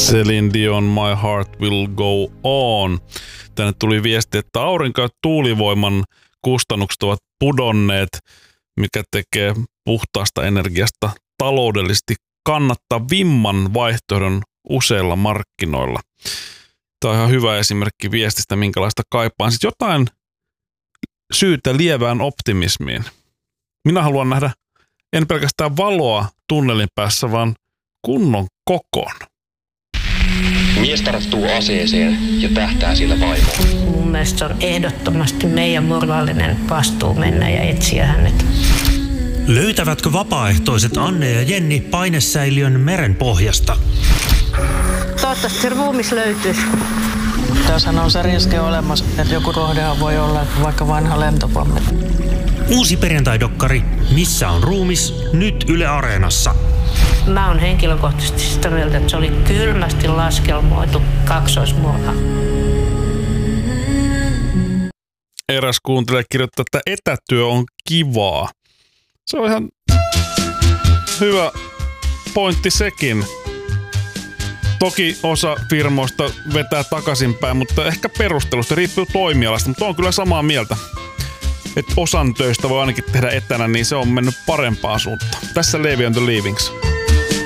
Celine Dion, My Heart Will Go On. Tänne tuli viesti, että aurinko- ja tuulivoiman kustannukset ovat pudonneet, mikä tekee puhtaasta energiasta taloudellisesti kannattavimman vaihtoehdon useilla markkinoilla. Tämä on ihan hyvä esimerkki viestistä, minkälaista kaipaan. Sitten jotain syytä lievään optimismiin. Minä haluan nähdä en pelkästään valoa tunnelin päässä, vaan kunnon kokon. Mies tarttuu aseeseen ja tähtää sillä vaimoon. Mun mielestä se on ehdottomasti meidän moraalinen vastuu mennä ja etsiä hänet. Löytävätkö vapaaehtoiset Anne ja Jenni painesäiliön meren pohjasta? Toivottavasti se ruumis löytyisi. Tässähän on se riski olemassa, että joku rohdehan voi olla vaikka vanha lentopommi. Uusi perjantaidokkari Missä on ruumis? Nyt Yle Areenassa. Mä oon henkilökohtaisesti sitä mieltä, että se oli kylmästi laskelmoitu kaksoismurha. Eräs kuuntelija kirjoittaa, että etätyö on kivaa. Se on ihan hyvä pointti sekin. Toki osa firmoista vetää takaisinpäin, mutta ehkä perustelusta riippuu toimialasta, mutta on kyllä samaa mieltä. Että osan töistä voi ainakin tehdä etänä, niin se on mennyt parempaan suuntaan. Tässä Levi on the Leavings.